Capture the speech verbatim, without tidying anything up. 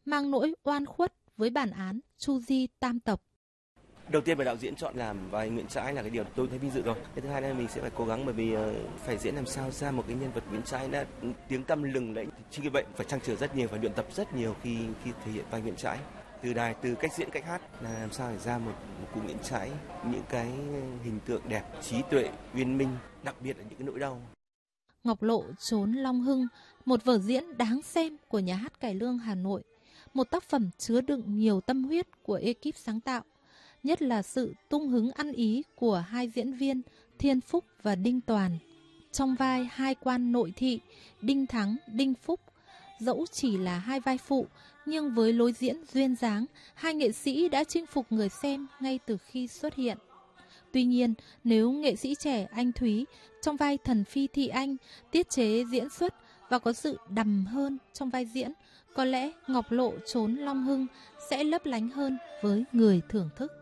mang nỗi oan khuất với bản án Chu Di tam tộc. Đầu tiên là đạo diễn chọn làm vai Nguyễn Trãi là cái điều tôi thấy vinh dự rồi. Cái thứ hai là mình sẽ phải cố gắng, bởi vì phải diễn làm sao ra một cái nhân vật Nguyễn Trãi đã tiếng tăm lừng lẫy. Chính vì vậy phải trăn trở rất nhiều, phải luyện tập rất nhiều khi khi thể hiện vai Nguyễn Trãi. Từ đài, từ cách diễn, cách hát là làm sao để ra một, một cụ Nguyễn Trãi, những cái hình tượng đẹp, trí tuệ, uyên minh, đặc biệt là những cái nỗi đau. Ngọc Lộ trốn Long Hưng, một vở diễn đáng xem của Nhà hát Cải Lương Hà Nội, một tác phẩm chứa đựng nhiều tâm huyết của ekip sáng tạo, nhất là sự tung hứng ăn ý của hai diễn viên Thiên Phúc và Đinh Toàn. Trong vai hai quan nội thị Đinh Thắng, Đinh Phúc, dẫu chỉ là hai vai phụ, nhưng với lối diễn duyên dáng, hai nghệ sĩ đã chinh phục người xem ngay từ khi xuất hiện. Tuy nhiên, nếu nghệ sĩ trẻ Anh Thúy trong vai Thần Phi Thị Anh tiết chế diễn xuất và có sự đằm hơn trong vai diễn, có lẽ Ngọc Lộ trốn Long Hưng sẽ lấp lánh hơn với người thưởng thức.